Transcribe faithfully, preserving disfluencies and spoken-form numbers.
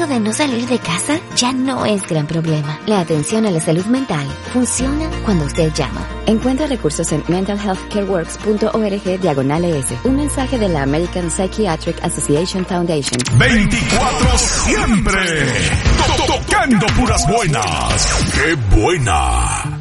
de no salir de casa ya no es gran problema. La atención a la salud mental funciona cuando usted llama. Encuentra recursos en mental health care works punto org diagonal es. Un mensaje de la American Psychiatric Association Foundation. veinticuatro siempre. Tocando puras buenas. ¡Qué buena!